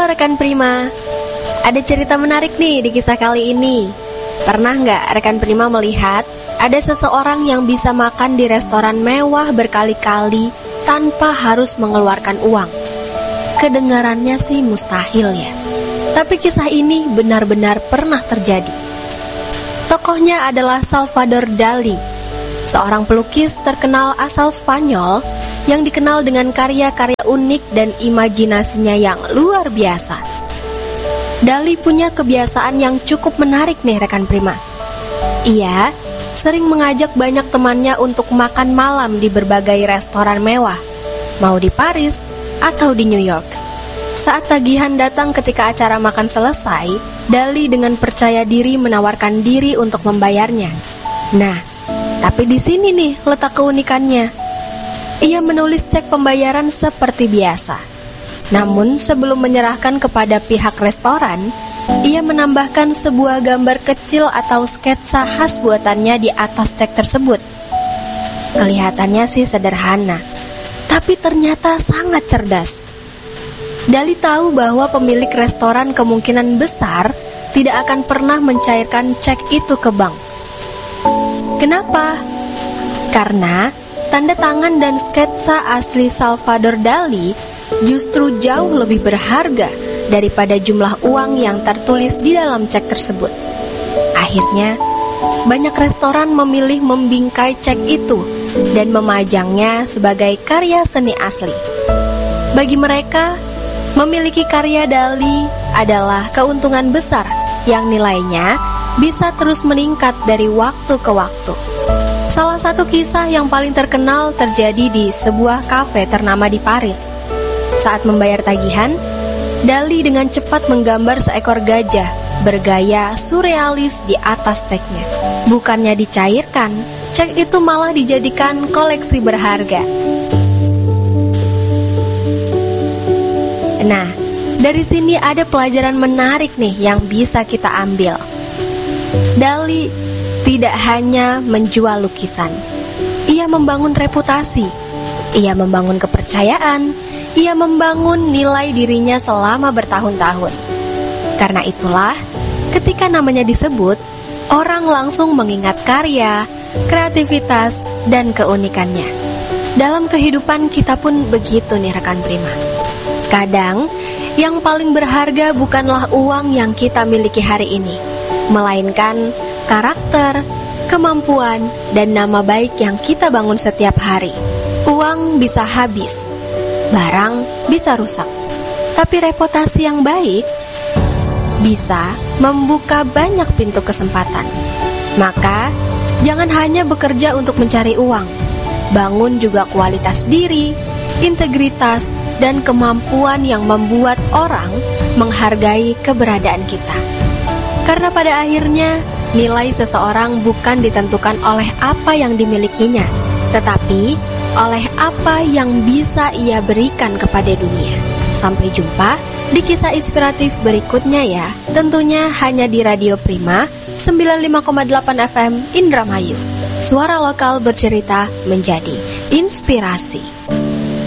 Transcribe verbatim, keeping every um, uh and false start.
Halo rekan Prima, ada cerita menarik nih di kisah kali ini. Pernah nggak rekan Prima melihat ada seseorang yang bisa makan di restoran mewah berkali-kali tanpa harus mengeluarkan uang? Kedengarannya sih mustahil ya, tapi kisah ini benar-benar pernah terjadi. Tokohnya adalah Salvador Dali, seorang pelukis terkenal asal Spanyol yang dikenal dengan karya-karya unik dan imajinasinya yang luar biasa. Dali punya kebiasaan yang cukup menarik nih rekan Prima. Ia sering mengajak banyak temannya untuk makan malam di berbagai restoran mewah, mau di Paris atau di New York. Saat tagihan datang ketika acara makan selesai, Dali dengan percaya diri menawarkan diri untuk membayarnya. Nah, tapi di sini nih letak keunikannya. Ia menulis cek pembayaran seperti biasa. Namun sebelum menyerahkan kepada pihak restoran, ia menambahkan sebuah gambar kecil atau sketsa khas buatannya di atas cek tersebut. Kelihatannya sih sederhana, tapi ternyata sangat cerdas. Dali tahu bahwa pemilik restoran kemungkinan besar tidak akan pernah mencairkan cek itu ke bank. Kenapa? Karena tanda tangan dan sketsa asli Salvador Dali justru jauh lebih berharga daripada jumlah uang yang tertulis di dalam cek tersebut. Akhirnya, banyak restoran memilih membingkai cek itu dan memajangnya sebagai karya seni asli. Bagi mereka, memiliki karya Dali adalah keuntungan besar yang nilainya bisa terus meningkat dari waktu ke waktu. Salah satu kisah yang paling terkenal terjadi di sebuah kafe ternama di Paris. Saat membayar tagihan, Dali dengan cepat menggambar seekor gajah bergaya surrealis di atas ceknya. Bukannya dicairkan, cek itu malah dijadikan koleksi berharga. Nah, dari sini ada pelajaran menarik nih yang bisa kita ambil. Dali tidak hanya menjual lukisan, ia membangun reputasi, ia membangun kepercayaan, ia membangun nilai dirinya selama bertahun-tahun. Karena itulah, ketika namanya disebut, orang langsung mengingat karya, kreativitas, dan keunikannya. Dalam kehidupan kita pun begitu nih rekan Prima. Kadang, yang paling berharga bukanlah uang yang kita miliki hari ini, melainkan karakter, kemampuan, dan nama baik yang kita bangun setiap hari. Uang bisa habis, barang bisa rusak, tapi reputasi yang baik bisa membuka banyak pintu kesempatan. Maka, jangan hanya bekerja untuk mencari uang, bangun juga kualitas diri, integritas, dan kemampuan yang membuat orang menghargai keberadaan kita. Karena pada akhirnya, nilai seseorang bukan ditentukan oleh apa yang dimilikinya, tetapi oleh apa yang bisa ia berikan kepada dunia. Sampai jumpa di kisah inspiratif berikutnya ya, tentunya hanya di Radio Prima sembilan puluh lima koma delapan F M Indramayu. Suara lokal bercerita menjadi inspirasi.